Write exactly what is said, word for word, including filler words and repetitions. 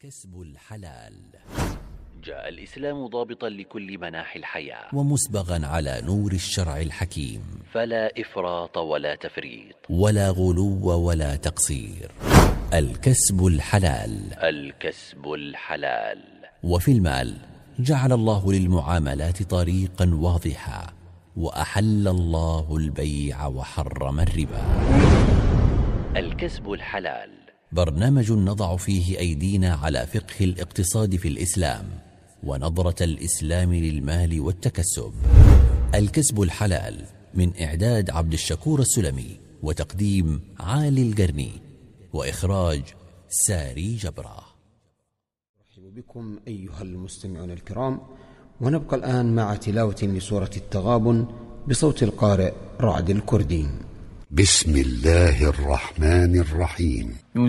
الكسب الحلال. جاء الإسلام ضابطا لكل مناحي الحياة ومسبغا على نور الشرع الحكيم، فلا إفراط ولا تفريط ولا غلو ولا تقصير. الكسب الحلال. الكسب الحلال. وفي المال جعل الله للمعاملات طريقا واضحا، وأحل الله البيع وحرم الربا. الكسب الحلال برنامج نضع فيه أيدينا على فقه الاقتصاد في الإسلام ونظرة الإسلام للمال والتكسب. الكسب الحلال من إعداد عبد الشكور السلمي، وتقديم عالي القرني، وإخراج ساري جبرة. أرحب بكم أيها المستمعون الكرام، ونبقى الآن مع تلاوة لسورة التغابن بصوت القارئ رعد الكردي. بسم الله الرحمن الرحيم.